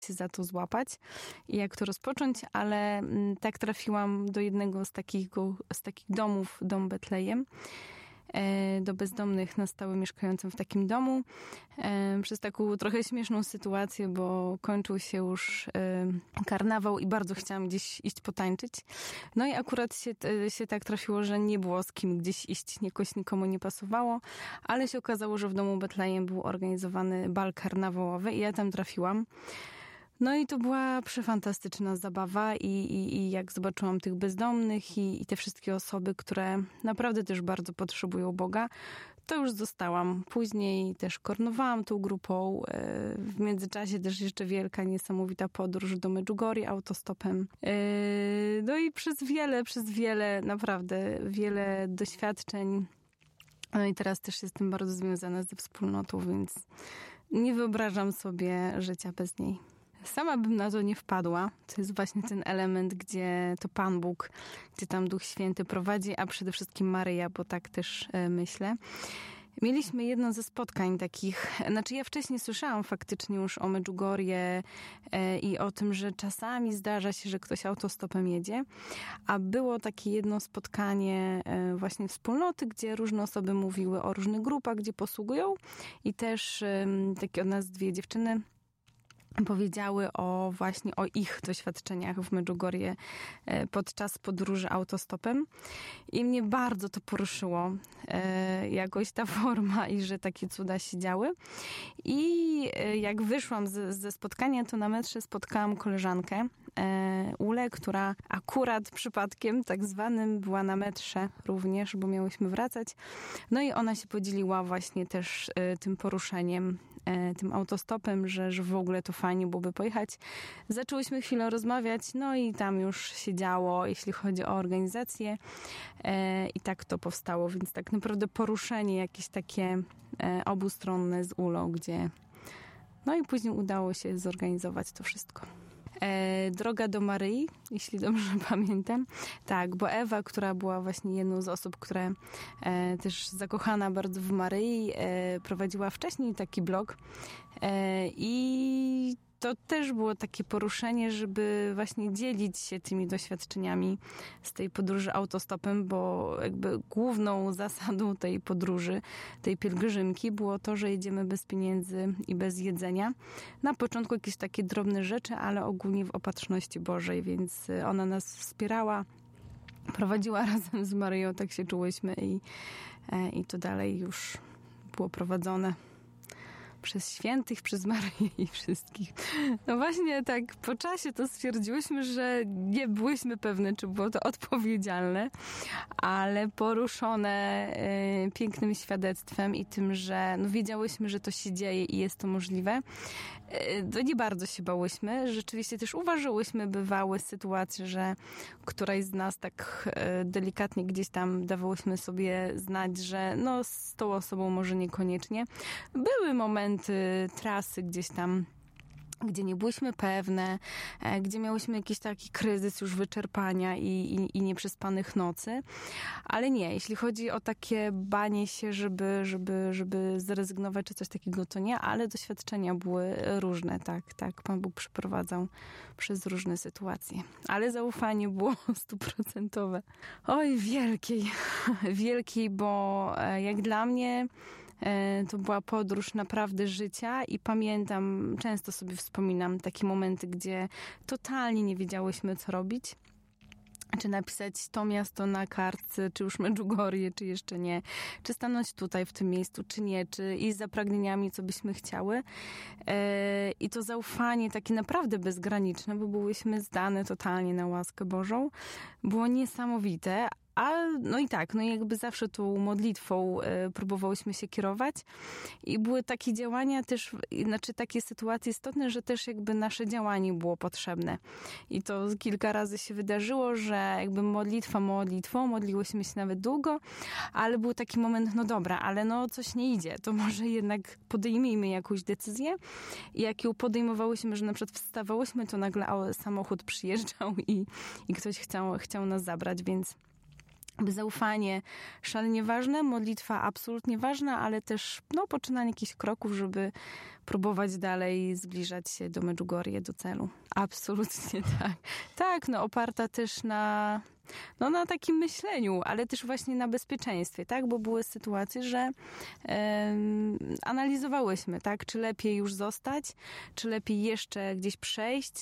się za to złapać i jak to rozpocząć, ale tak trafiłam do jednego z takich domów, dom Betlejem, do bezdomnych na stałe mieszkającym w takim domu. Przez taką trochę śmieszną sytuację, bo kończył się już karnawał i bardzo chciałam gdzieś iść potańczyć. No i akurat się tak trafiło, że nie było z kim gdzieś iść, jakoś nikomu nie pasowało, ale się okazało, że w domu Betlejem był organizowany bal karnawałowy i ja tam trafiłam. No i to była przefantastyczna zabawa i jak zobaczyłam tych bezdomnych i te wszystkie osoby, które naprawdę też bardzo potrzebują Boga, to już zostałam. Później też koronowałam tą grupą. W międzyczasie też jeszcze wielka, niesamowita podróż do Medjugorje autostopem. No i przez wiele, naprawdę wiele doświadczeń. No i teraz też jestem bardzo związana ze wspólnotą, więc nie wyobrażam sobie życia bez niej. Sama bym na to nie wpadła. To jest właśnie ten element, gdzie to Pan Bóg, gdzie tam Duch Święty prowadzi, a przede wszystkim Maryja, bo tak też myślę. Mieliśmy jedno ze spotkań takich, znaczy ja wcześniej słyszałam faktycznie już o Medjugorje i o tym, że czasami zdarza się, że ktoś autostopem jedzie, a było takie jedno spotkanie właśnie wspólnoty, gdzie różne osoby mówiły o różnych grupach, gdzie posługują i też takie od nas dwie dziewczyny powiedziały właśnie o ich doświadczeniach w Medjugorje podczas podróży autostopem i mnie bardzo to poruszyło jakoś ta forma i że takie cuda się działy. I jak wyszłam ze spotkania, to na metrze spotkałam koleżankę Ulę, która akurat przypadkiem tak zwanym była na metrze również, bo miałyśmy wracać. No i ona się podzieliła właśnie też tym poruszeniem, tym autostopem, że w ogóle to fajnie byłoby pojechać. Zaczęłyśmy chwilę rozmawiać, no i tam już się działo, jeśli chodzi o organizację i tak to powstało, więc tak naprawdę poruszenie jakieś takie obustronne z Ulą, gdzie no i później udało się zorganizować to wszystko. Droga do Maryi, jeśli dobrze pamiętam. Tak, bo Ewa, która była właśnie jedną z osób, która też zakochana bardzo w Maryi, prowadziła wcześniej taki blog i to też było takie poruszenie, żeby właśnie dzielić się tymi doświadczeniami z tej podróży autostopem, bo jakby główną zasadą tej podróży, tej pielgrzymki było to, że jedziemy bez pieniędzy i bez jedzenia. Na początku jakieś takie drobne rzeczy, ale ogólnie w opatrzności Bożej, więc ona nas wspierała, prowadziła razem z Maryją, tak się czułyśmy i to dalej już było prowadzone przez świętych, przez Maryję i wszystkich. No właśnie tak po czasie to stwierdziłyśmy, że nie byłyśmy pewne, czy było to odpowiedzialne, ale poruszone pięknym świadectwem i tym, że no wiedziałyśmy, że to się dzieje i jest to możliwe, to nie bardzo się bałyśmy. Rzeczywiście też uważałyśmy, bywały sytuacje, że któraś z nas tak delikatnie gdzieś tam dawałyśmy sobie znać, że no z tą osobą może niekoniecznie. Były momenty trasy gdzieś tam, gdzie nie byłyśmy pewne, gdzie miałyśmy jakiś taki kryzys już wyczerpania i nieprzespanych nocy. Ale nie, jeśli chodzi o takie banie się, żeby zrezygnować czy coś takiego, to nie, ale doświadczenia były różne, tak. Pan Bóg przeprowadzał przez różne sytuacje. Ale zaufanie było 100%. Oj, wielkiej, bo jak dla mnie to była podróż naprawdę życia i pamiętam, często sobie wspominam takie momenty, gdzie totalnie nie wiedziałyśmy, co robić. Czy napisać to miasto na kartce, czy już Medjugorje, czy jeszcze nie. Czy stanąć tutaj w tym miejscu, czy nie. Czy iść za pragnieniami, co byśmy chciały. I to zaufanie takie naprawdę bezgraniczne, bo byłyśmy zdane totalnie na łaskę Bożą. Było niesamowite. No i jakby zawsze tą modlitwą próbowałyśmy się kierować i były takie działania też, znaczy takie sytuacje istotne, że też jakby nasze działanie było potrzebne. I to kilka razy się wydarzyło, że jakby modlitwą, modliłyśmy się nawet długo, ale był taki moment, no dobra, ale no coś nie idzie, to może jednak podejmijmy jakąś decyzję. I jak ją podejmowałyśmy, że na przykład wstawałyśmy, to nagle samochód przyjeżdżał i ktoś chciał nas zabrać, więc Zaufanie szalenie ważne, modlitwa absolutnie ważna, ale też poczynanie jakichś kroków, żeby próbować dalej zbliżać się do Medjugorje, do celu. Absolutnie tak. Tak, oparta też na takim myśleniu, ale też właśnie na bezpieczeństwie, tak? Bo były sytuacje, że analizowałyśmy, tak? Czy lepiej już zostać, czy lepiej jeszcze gdzieś przejść,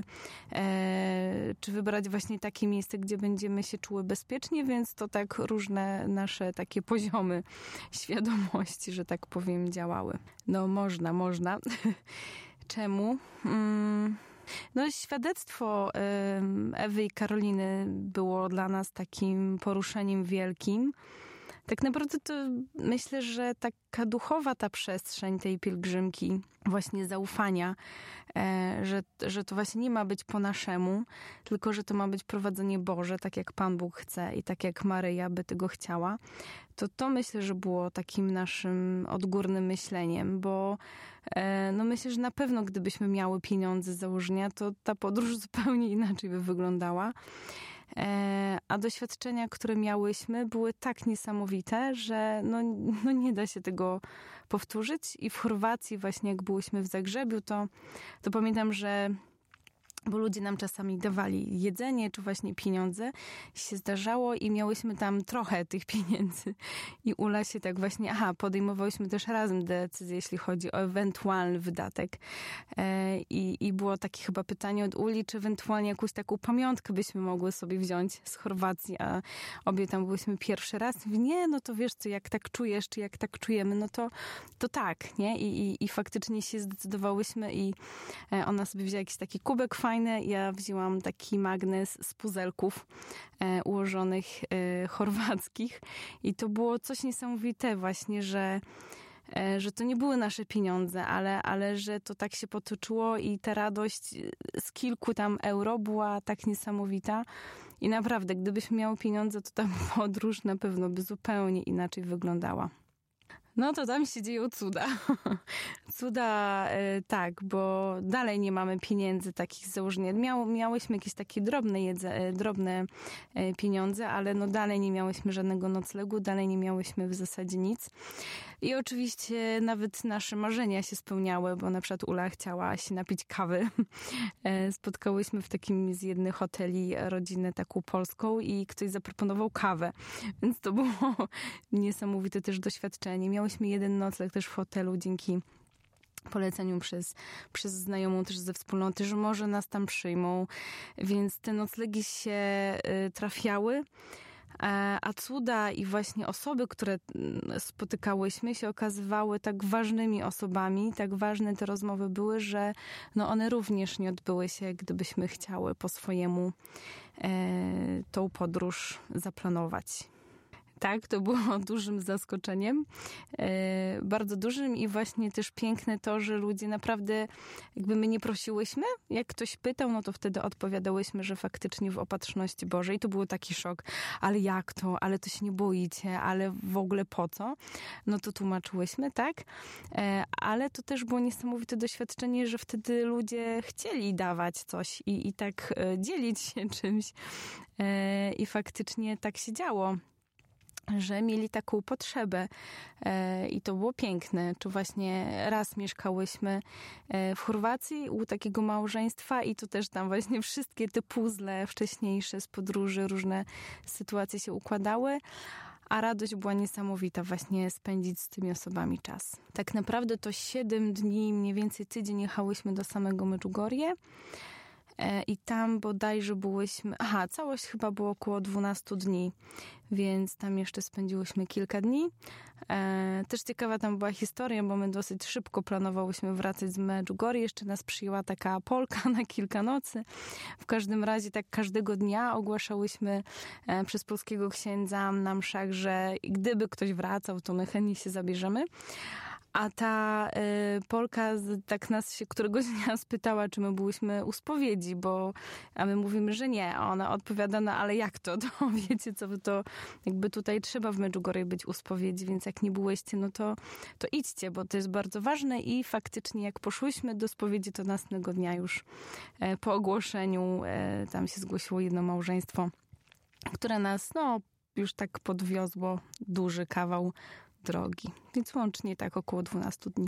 czy wybrać właśnie takie miejsce, gdzie będziemy się czuły bezpiecznie, więc to tak różne nasze takie poziomy świadomości, że tak powiem, działały. Można. Czemu? Świadectwo Ewy i Karoliny było dla nas takim poruszeniem wielkim. Tak naprawdę to myślę, że taka duchowa ta przestrzeń tej pielgrzymki, właśnie zaufania, że to właśnie nie ma być po naszemu, tylko że to ma być prowadzenie Boże, tak jak Pan Bóg chce i tak jak Maryja by tego chciała, to myślę, że było takim naszym odgórnym myśleniem, bo myślę, że na pewno gdybyśmy miały pieniądze z założenia, to ta podróż zupełnie inaczej by wyglądała. A doświadczenia, które miałyśmy, były tak niesamowite, że nie da się tego powtórzyć. I w Chorwacji właśnie jak byłyśmy w Zagrzebiu, to pamiętam, że bo ludzie nam czasami dawali jedzenie, czy właśnie pieniądze. Się zdarzało i miałyśmy tam trochę tych pieniędzy. I Ula się tak właśnie, podejmowałyśmy też razem decyzję, jeśli chodzi o ewentualny wydatek. I było takie chyba pytanie od Uli, czy ewentualnie jakąś taką pamiątkę byśmy mogły sobie wziąć z Chorwacji, a obie tam byłyśmy pierwszy raz. Mówi, nie, to wiesz co, jak tak czujesz, czy jak tak czujemy, to tak, nie? I faktycznie się zdecydowałyśmy i ona sobie wzięła jakiś taki kubek fajny. Ja wzięłam taki magnes z puzelków ułożonych chorwackich i to było coś niesamowite właśnie, że to nie były nasze pieniądze, ale że to tak się potoczyło i ta radość z kilku tam euro była tak niesamowita. I naprawdę, gdybyśmy miały pieniądze, to ta podróż na pewno by zupełnie inaczej wyglądała. To tam się dzieją cuda. Cuda, tak, bo dalej nie mamy pieniędzy takich z założenia. Miałyśmy jakieś takie drobne pieniądze, ale dalej nie miałyśmy żadnego noclegu, dalej nie miałyśmy w zasadzie nic. I oczywiście nawet nasze marzenia się spełniały, bo na przykład Ula chciała się napić kawy. Spotkałyśmy w takim z jednych hoteli rodzinę taką polską i ktoś zaproponował kawę. Więc to było niesamowite też doświadczenie. Miałyśmy jeden nocleg też w hotelu dzięki poleceniu przez znajomą też ze wspólnoty, że może nas tam przyjmą. Więc te noclegi się trafiały. A cuda i właśnie osoby, które spotykałyśmy, się okazywały tak ważnymi osobami, tak ważne te rozmowy były, że one również nie odbyły się, gdybyśmy chciały po swojemu tą podróż zaplanować. Tak, to było dużym zaskoczeniem, bardzo dużym i właśnie też piękne to, że ludzie naprawdę, jakby my nie prosiłyśmy, jak ktoś pytał, to wtedy odpowiadałyśmy, że faktycznie w opatrzności Bożej. To był taki szok, ale jak to, ale to się nie boicie, ale w ogóle po co? To tłumaczyłyśmy, tak? Ale to też było niesamowite doświadczenie, że wtedy ludzie chcieli dawać coś i tak dzielić się czymś i faktycznie tak się działo, że mieli taką potrzebę i to było piękne. Czy właśnie raz mieszkałyśmy w Chorwacji u takiego małżeństwa i to też tam właśnie wszystkie te puzzle wcześniejsze z podróży, różne sytuacje się układały, a radość była niesamowita właśnie spędzić z tymi osobami czas. Tak naprawdę to 7 dni, mniej więcej tydzień jechałyśmy do samego Medjugorje. I tam bodajże byłyśmy... całość chyba było około 12 dni, więc tam jeszcze spędziłyśmy kilka dni. Też ciekawa tam była historia, bo my dosyć szybko planowałyśmy wracać z Medjugorje. Jeszcze nas przyjęła taka Polka na kilka nocy. W każdym razie tak każdego dnia ogłaszałyśmy przez polskiego księdza na mszach, że gdyby ktoś wracał, to my chętnie się zabierzemy. A ta Polka tak nas się któregoś dnia spytała, czy my byłyśmy u spowiedzi, a my mówimy, że nie. A ona odpowiada, ale jak to? To wiecie co, to jakby tutaj trzeba w Medjugorje być u spowiedzi, więc jak nie byłyście, to idźcie, bo to jest bardzo ważne i faktycznie jak poszłyśmy do spowiedzi, to następnego dnia już po ogłoszeniu tam się zgłosiło jedno małżeństwo, które nas już tak podwiozło duży kawał drogi. Więc łącznie tak około 12 dni.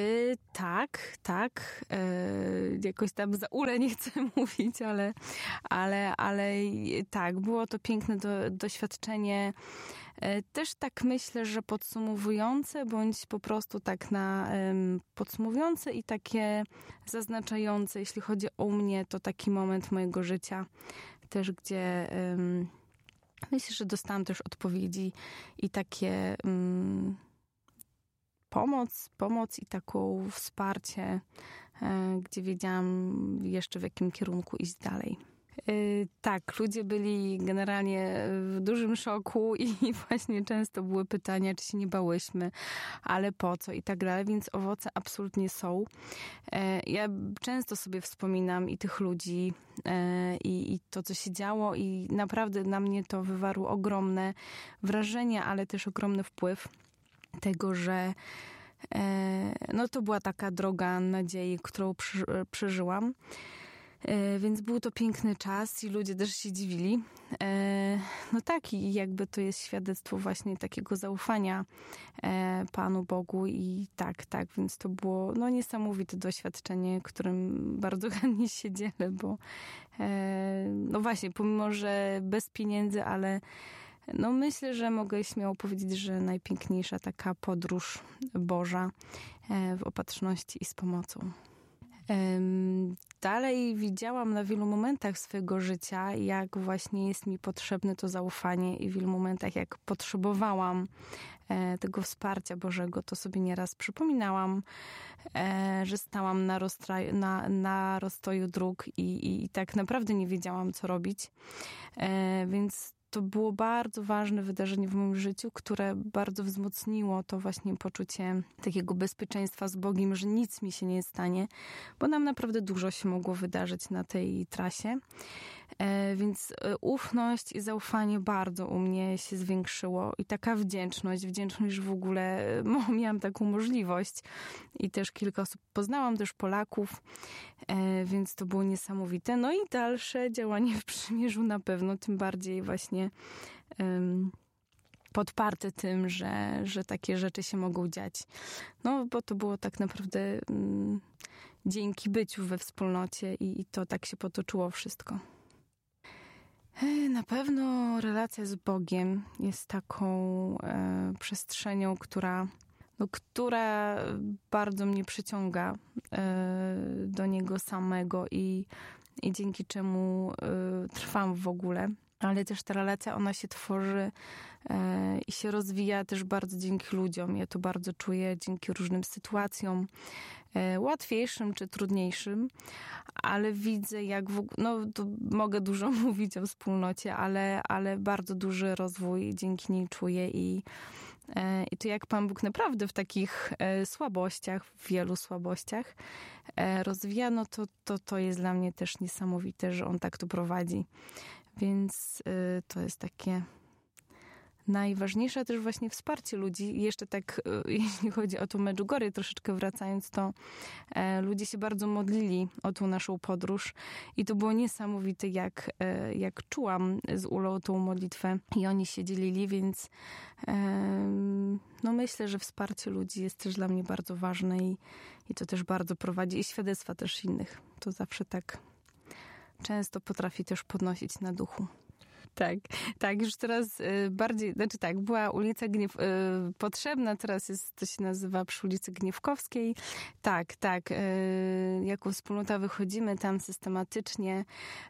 Tak. Jakoś tam za ulę nie chcę mówić, ale tak, było to piękne doświadczenie. Też tak myślę, że podsumowujące, bądź po prostu tak na podsumowujące i takie zaznaczające, jeśli chodzi o mnie, to taki moment mojego życia też, gdzie myślę, że dostałam też odpowiedzi i takie pomoc i taką wsparcie, gdzie wiedziałam jeszcze w jakim kierunku iść dalej. Tak, ludzie byli generalnie w dużym szoku i właśnie często były pytania, czy się nie bałyśmy, ale po co i tak dalej, więc owoce absolutnie są. Ja często sobie wspominam i tych ludzi i to, co się działo i naprawdę na mnie to wywarło ogromne wrażenie, ale też ogromny wpływ tego, że no to była taka droga nadziei, którą przeżyłam. Więc był to piękny czas i ludzie też się dziwili. No tak, i jakby to jest świadectwo właśnie takiego zaufania Panu Bogu i tak, więc to było no niesamowite doświadczenie, którym bardzo chętnie się dzielę, bo no właśnie, pomimo, że bez pieniędzy, ale no myślę, że mogę śmiało powiedzieć, że najpiękniejsza taka podróż Boża w opatrzności i z pomocą. Dalej widziałam na wielu momentach swojego życia, jak właśnie jest mi potrzebne to zaufanie i w wielu momentach, jak potrzebowałam tego wsparcia Bożego, to sobie nieraz przypominałam, że stałam na rozstoju dróg i tak naprawdę nie wiedziałam, co robić. Więc to było bardzo ważne wydarzenie w moim życiu, które bardzo wzmocniło to właśnie poczucie takiego bezpieczeństwa z Bogiem, że nic mi się nie stanie, bo nam naprawdę dużo się mogło wydarzyć na tej trasie. Więc ufność i zaufanie bardzo u mnie się zwiększyło i taka wdzięczność, że w ogóle miałam taką możliwość i też kilka osób poznałam, też Polaków, więc to było niesamowite. No i dalsze działanie w przymierzu na pewno, tym bardziej właśnie podparte tym, że takie rzeczy się mogą dziać. No bo to było tak naprawdę dzięki byciu we wspólnocie i to tak się potoczyło wszystko. Na pewno relacja z Bogiem jest taką przestrzenią, która bardzo mnie przyciąga do Niego samego i dzięki czemu trwam w ogóle. Ale też ta relacja, ona się tworzy i się rozwija też bardzo dzięki ludziom. Ja to bardzo czuję dzięki różnym sytuacjom, łatwiejszym czy trudniejszym, ale widzę jak no to mogę dużo mówić o wspólnocie, ale bardzo duży rozwój dzięki niej czuję i to jak Pan Bóg naprawdę w takich słabościach, w wielu słabościach rozwija, no to jest dla mnie też niesamowite, że On tak to prowadzi. Więc to jest takie najważniejsze, też właśnie wsparcie ludzi. I jeszcze tak, jeśli chodzi o tą Medjugorje, troszeczkę wracając, to ludzie się bardzo modlili o tą naszą podróż i to było niesamowite, jak czułam z Ulą tą modlitwę i oni się dzielili, więc no myślę, że wsparcie ludzi jest też dla mnie bardzo ważne i to też bardzo prowadzi i świadectwa też innych. To zawsze tak często potrafi też podnosić na duchu. Tak, już teraz bardziej, znaczy tak, była ulica Potrzebna, teraz to się nazywa przy ulicy Gniewkowskiej. Tak, jako wspólnota wychodzimy tam systematycznie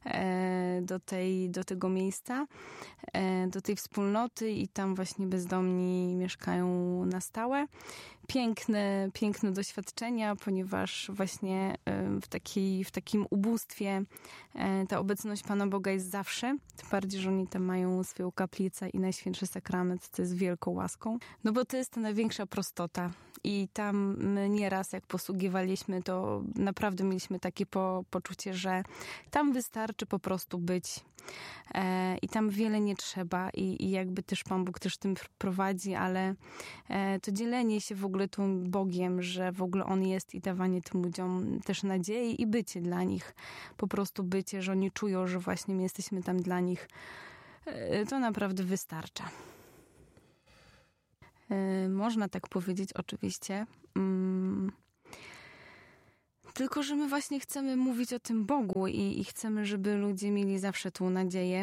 do tego miejsca, do tej wspólnoty i tam właśnie bezdomni mieszkają na stałe. Piękne doświadczenia, ponieważ właśnie w takim ubóstwie ta obecność Pana Boga jest zawsze, tym bardziej, że oni tam mają swoją kaplicę i Najświętszy Sakrament, to jest wielką łaską. No bo to jest ta największa prostota i tam my nieraz jak posługiwaliśmy, to naprawdę mieliśmy takie poczucie, że tam wystarczy po prostu być i tam wiele nie trzeba i jakby też Pan Bóg też tym prowadzi, ale to dzielenie się w ogóle tym Bogiem, że w ogóle On jest i dawanie tym ludziom też nadziei i bycie dla nich. Po prostu bycie, że oni czują, że właśnie my jesteśmy tam dla nich. to naprawdę wystarcza. Można tak powiedzieć oczywiście. Tylko, że my właśnie chcemy mówić o tym Bogu i chcemy, żeby ludzie mieli zawsze tą nadzieję,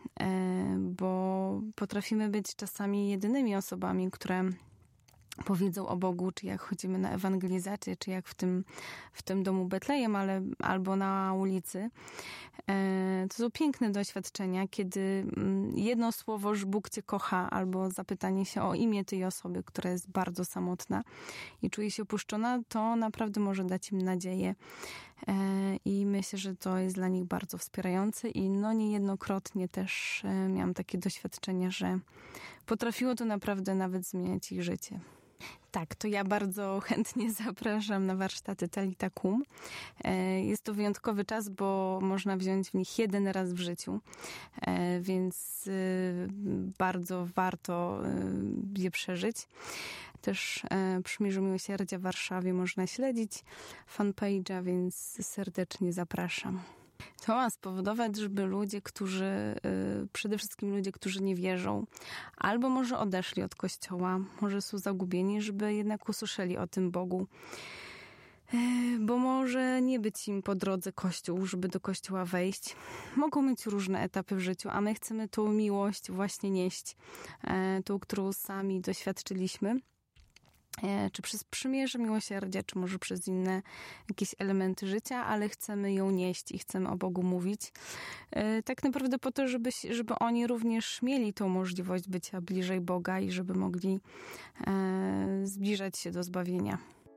bo potrafimy być czasami jedynymi osobami, które powiedzą o Bogu, czy jak chodzimy na ewangelizację, czy jak w tym domu Betlejem, albo na ulicy. To są piękne doświadczenia, kiedy jedno słowo, że Bóg cię kocha, albo zapytanie się o imię tej osoby, która jest bardzo samotna i czuje się opuszczona, to naprawdę może dać im nadzieję. I myślę, że to jest dla nich bardzo wspierające i niejednokrotnie też miałam takie doświadczenia, że potrafiło to naprawdę nawet zmieniać ich życie. Tak, to ja bardzo chętnie zapraszam na warsztaty Talita Kum. Jest to wyjątkowy czas, bo można wziąć w nich jeden raz w życiu, więc bardzo warto je przeżyć. Też Przymierzu Miłosierdzia w Warszawie można śledzić fanpage'a, więc serdecznie zapraszam. To ma spowodować, żeby przede wszystkim ludzie, którzy nie wierzą, albo może odeszli od Kościoła, może są zagubieni, żeby jednak usłyszeli o tym Bogu. Bo może nie być im po drodze Kościół, żeby do Kościoła wejść. Mogą mieć różne etapy w życiu, a my chcemy tą miłość właśnie nieść, tą, którą sami doświadczyliśmy. Czy przez przymierze miłosierdzia, czy może przez inne jakieś elementy życia, ale chcemy ją nieść i chcemy o Bogu mówić. Tak naprawdę po to, żeby oni również mieli tą możliwość bycia bliżej Boga i żeby mogli zbliżać się do zbawienia.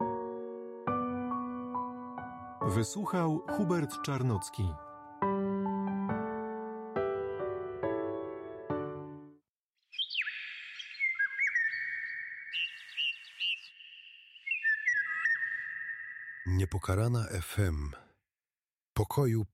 Wysłuchał Hubert Czarnocki. Niepokalana FM. Pokoju